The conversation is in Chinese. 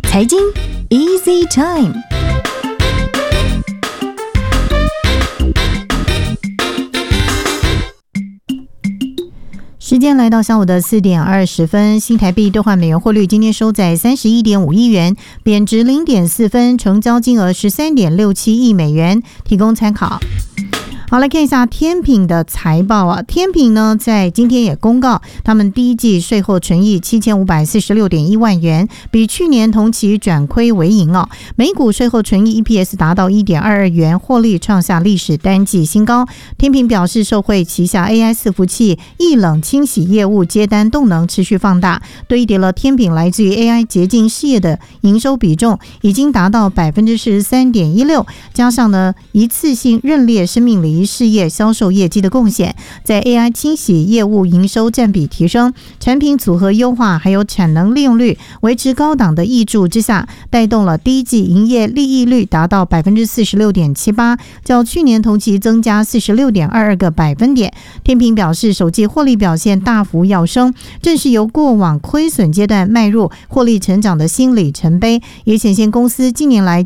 财经 Easy Time。时间来到下午的4点20分，新台币兑换美元汇率今天收在31.5亿元，贬值0.4分，成交金额13.67亿美元，提供参考。好，来看一下天品的财报啊。天品呢，在今天也公告，他们第一季税后纯益7546.1万元，比去年同期转亏为盈哦。每股税后纯益 EPS 达到 1.22 元，获利创下历史单季新高。天品表示，受惠旗下 AI 伺服器、液冷清洗业务接单动能持续放大，堆叠了天品来自于 AI 洁净事业的营收比重已经达到 43.16%， 加上呢一次性认列生命礼仪事业销售业绩的贡献，在 AI 清洗业务营收占比提升、产品组合优化还有产能利用率维持高档的挹注之下，带动了第一季营业利益率达到 46.78%， 较去年同期增加 46.22 个百分点。天品表示，首季获利表现大幅跃升，正是由过往亏损阶段迈入获利成长的新里程碑，也显现公司近年来